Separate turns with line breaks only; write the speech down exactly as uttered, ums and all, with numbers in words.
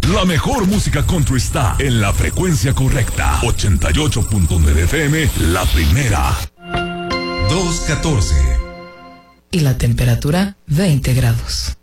La mejor música country está en la frecuencia correcta. ochenta y ocho punto nueve F M, la primera.
dos catorce.
Y la temperatura veinte grados.